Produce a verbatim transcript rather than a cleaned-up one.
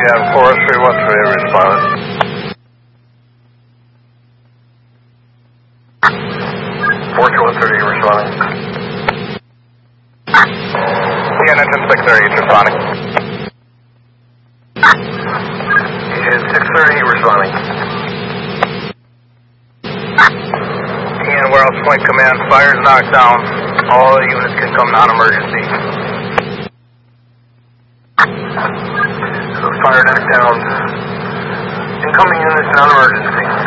M four three one three responding. four three one three responding. T N engine six thirty responding. Engine six thirty responding. T N Warehouse Flight Command, fire's knocked down. All the units can come non-emergency. So fire knocked down. Incoming units non-emergency.